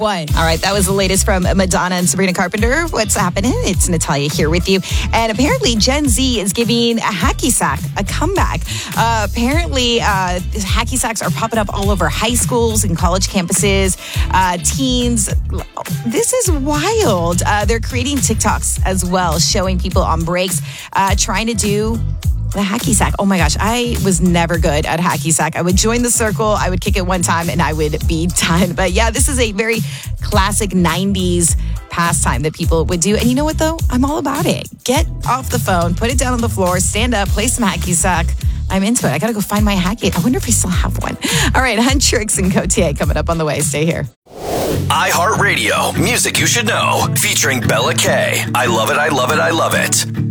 All right, that was the latest from Madonna and Sabrina Carpenter. What's happening? It's Natalia here with you. And apparently Gen Z is giving a hacky sack a comeback. Apparently, hacky sacks are popping up all over high schools and college campuses. Teens, this is wild. They're creating TikToks as well, showing people on breaks, trying to do the hacky sack. Oh my gosh, I was never good at hacky sack. I would join the circle, I would kick it one time, and I would be done. But yeah, this is a very classic 90s pastime that people would do. And you know what, though? I'm all about it. Get off the phone, put it down on the floor, stand up, play some hacky sack. I'm into it. I got to go find my hacky. I wonder if I still have one. All right, Huntrix and Gautier coming up on the way. Stay here. iHeartRadio, music you should know, featuring Bella K. I love it, I love it, I love it.